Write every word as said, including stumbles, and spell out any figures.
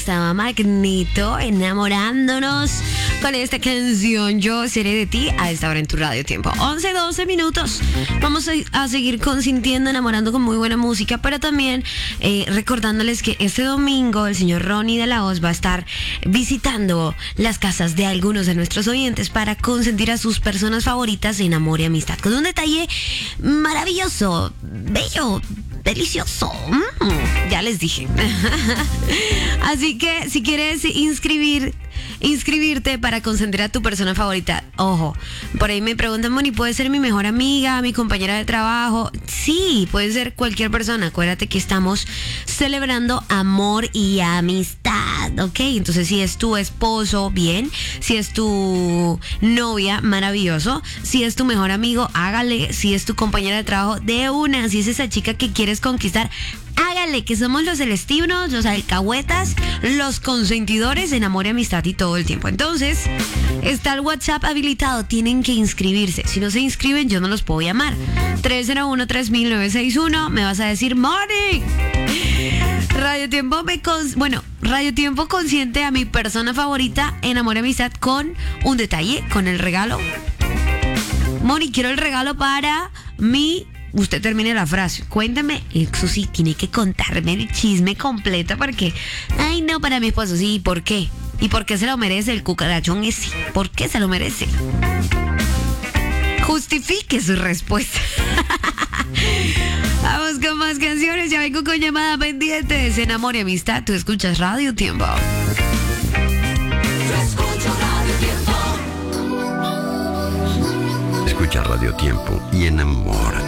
estaba Magneto enamorándonos con esta canción Yo seré de ti a esta hora en tu radio tiempo. once, doce minutos. Vamos a, a seguir consintiendo, enamorando con muy buena música, pero también eh, recordándoles que este domingo el señor Ronnie de la Hoz va a estar visitando las casas de algunos de nuestros oyentes para consentir a sus personas favoritas en amor y amistad. Con un detalle maravilloso, bello, delicioso. Mm, ya les dije. Así que si quieres inscribir inscribirte para consentir a tu persona favorita, ojo, por ahí me preguntan, Moni, ¿puede ser mi mejor amiga, mi compañera de trabajo? Sí, puede ser cualquier persona. Acuérdate que estamos celebrando amor y amistad, ¿ok? Entonces, si es tu esposo, bien. Si es tu novia, maravilloso. Si es tu mejor amigo, hágale. Si es tu compañera de trabajo, de una. Si es esa chica que quieres conquistar, hágale, que somos los celestinos, los alcahuetas, los consentidores en amor y amistad y todo el tiempo. Entonces, está el WhatsApp habilitado, tienen que inscribirse. Si no se inscriben, yo no los puedo llamar. tres cero uno, tres mil, nueve seis uno, me vas a decir, Moni, Radio Tiempo me cons- bueno, Radio Tiempo consiente a mi persona favorita en amor y amistad con un detalle, con el regalo. Moni, quiero el regalo para mi... Usted termine la frase, cuéntame, eso sí, tiene que contarme el chisme completo porque, ay no, para mi esposo, sí, ¿por qué? ¿Y por qué se lo merece el cucarachón ese? ¿Por qué se lo merece? Justifique su respuesta. Vamos con más canciones, ya vengo con llamada pendientes en amor y amistad, tú escuchas Radio Tiempo. Yo escucho Radio Tiempo. Escucha Radio Tiempo y enamórate.